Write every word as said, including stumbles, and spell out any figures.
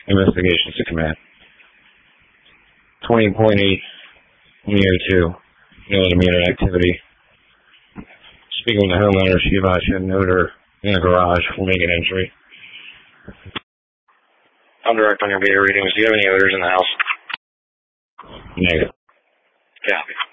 Investigations to command. twenty point eight, near two. No immediate activity. Speaking with the homeowner, she advised she had an odor in the garage will make an entry. I'm direct on your meter readings. Do you have any odors in the house? Negative. Yeah.